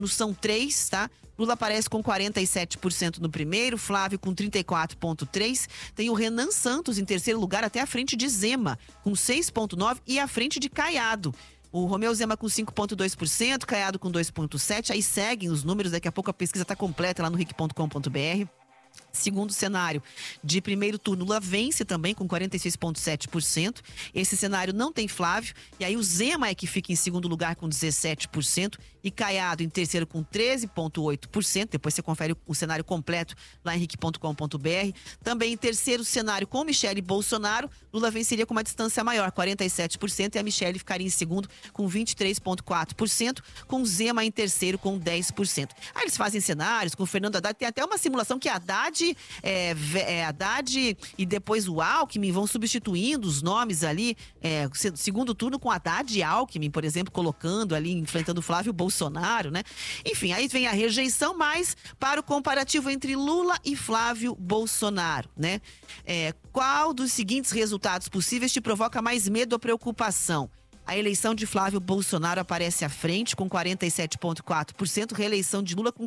São 3, tá? Lula aparece com 47% no primeiro, Flávio com 34,3%. Tem o Renan Santos em terceiro lugar, até à frente de Zema, com 6,9% e à frente de Caiado. O Romeu Zema com 5,2%, Caiado com 2,7%. Aí seguem os números, daqui a pouco a pesquisa está completa lá no ric.com.br. Segundo cenário de primeiro turno, Lula vence também com 46,7%. Esse cenário não tem Flávio. E aí o Zema é que fica em segundo lugar com 17%. E Caiado em terceiro com 13,8%. Depois você confere o cenário completo lá em ric.com.br. Também em terceiro cenário com Michele Bolsonaro, Lula venceria com uma distância maior, 47%. E a Michele ficaria em segundo com 23,4%. Com Zema em terceiro com 10%. Aí eles fazem cenários com o Fernando Haddad. Tem até uma simulação que Haddad e depois o Alckmin vão substituindo os nomes ali, segundo turno com Haddad e Alckmin, por exemplo, colocando ali, enfrentando o Flávio Bolsonaro, né? Enfim, aí vem a rejeição, mas para o comparativo entre Lula e Flávio Bolsonaro, né? Qual dos seguintes resultados possíveis te provoca mais medo ou preocupação? A eleição de Flávio Bolsonaro aparece à frente com 47,4%, reeleição de Lula com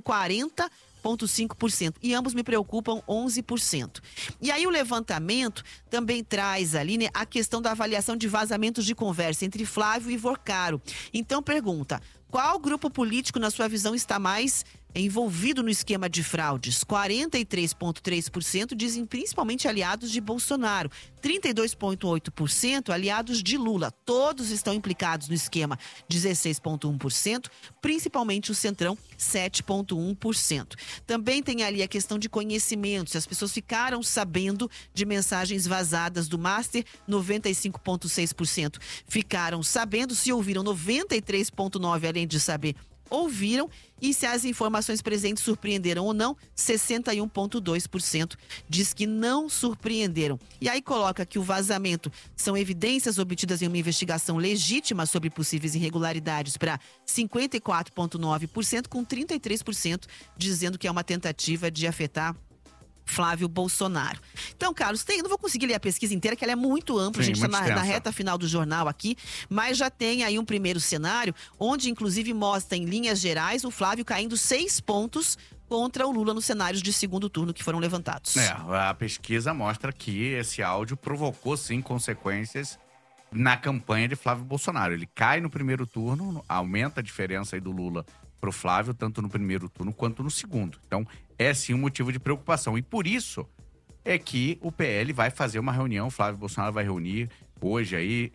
40,5%. E ambos me preocupam 11%. E aí o levantamento também traz ali, né, a questão da avaliação de vazamentos de conversa entre Flávio e Vorcaro. Então pergunta, qual grupo político, na sua visão, está mais envolvido no esquema de fraudes? 43,3% dizem principalmente aliados de Bolsonaro. 32,8% aliados de Lula. Todos estão implicados no esquema, 16,1%. Principalmente o Centrão, 7,1%. Também tem ali a questão de conhecimento. Se as pessoas ficaram sabendo de mensagens vazadas do Master, 95,6% ficaram sabendo. Se ouviram, 93,9%, além de saber, ouviram. E se as informações presentes surpreenderam ou não, 61,2% diz que não surpreenderam. E aí coloca que o vazamento são evidências obtidas em uma investigação legítima sobre possíveis irregularidades para 54,9%, com 33% dizendo que é uma tentativa de afetar Flávio Bolsonaro. Então, Carlos, não vou conseguir ler a pesquisa inteira, que ela é muito ampla. Sim, a gente está na reta final do jornal aqui, mas já tem aí um primeiro cenário, onde inclusive mostra em linhas gerais o Flávio caindo 6 pontos contra o Lula nos cenários de segundo turno que foram levantados. A pesquisa mostra que esse áudio provocou, sim, consequências na campanha de Flávio Bolsonaro. Ele cai no primeiro turno, aumenta a diferença aí do Lula para o Flávio, tanto no primeiro turno quanto no segundo. Então, é sim um motivo de preocupação. E por isso é que o PL vai fazer uma reunião, o Flávio Bolsonaro vai reunir hoje aí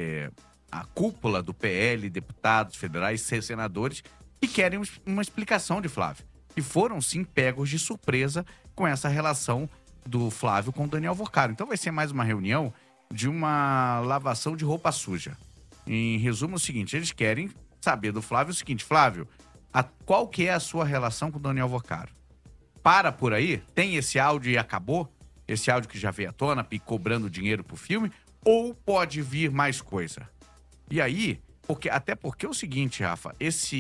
a cúpula do PL, deputados federais, senadores, que querem uma explicação de Flávio. E foram sim pegos de surpresa com essa relação do Flávio com o Daniel Vorcaro. Então vai ser mais uma reunião de uma lavação de roupa suja. Em resumo, é o seguinte, eles querem saber do Flávio o seguinte: Flávio, qual que é a sua relação com o Daniel Vorcaro? Para por aí? Tem esse áudio e acabou? Esse áudio que já veio à tona e cobrando dinheiro pro filme? Ou pode vir mais coisa? E aí, até porque é o seguinte, Rafa,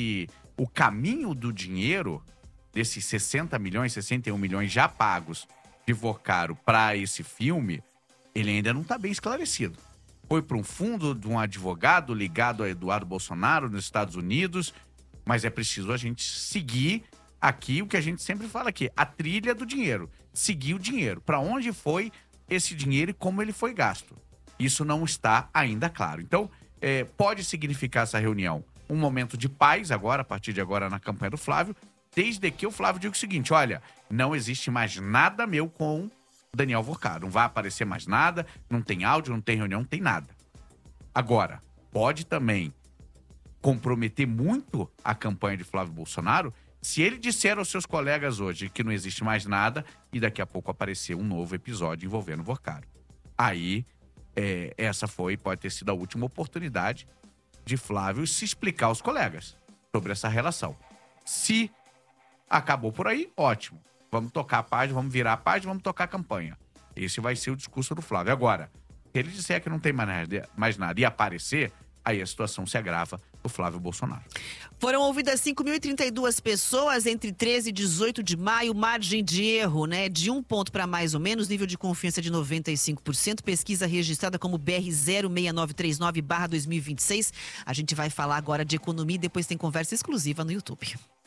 o caminho do dinheiro, desses 60 milhões, 61 milhões já pagos de Vorcaro para esse filme, ele ainda não está bem esclarecido. Foi para um fundo de um advogado ligado a Eduardo Bolsonaro nos Estados Unidos, mas é preciso a gente seguir aqui o que a gente sempre fala aqui, a trilha do dinheiro. Seguir o dinheiro. Para onde foi esse dinheiro e como ele foi gasto. Isso não está ainda claro. Então, pode significar essa reunião um momento de paz agora, a partir de agora na campanha do Flávio, desde que o Flávio diga o seguinte: olha, não existe mais nada meu com Daniel Vorcaro. Não vai aparecer mais nada, não tem áudio, não tem reunião, não tem nada. Agora, pode também comprometer muito a campanha de Flávio Bolsonaro se ele disser aos seus colegas hoje que não existe mais nada e daqui a pouco aparecer um novo episódio envolvendo Vorcaro. Aí, essa pode ter sido a última oportunidade de Flávio se explicar aos colegas sobre essa relação. Se acabou por aí, ótimo. Vamos tocar a página, vamos virar a página, vamos tocar a campanha. Esse vai ser o discurso do Flávio. Agora, se ele disser que não tem mais nada e aparecer, aí a situação se agrava do Flávio Bolsonaro. Foram ouvidas 5.032 pessoas entre 13 e 18 de maio, margem de erro, né? De 1 ponto para mais ou menos, nível de confiança de 95%, pesquisa registrada como BR 06939/2026. A gente vai falar agora de economia e depois tem conversa exclusiva no YouTube.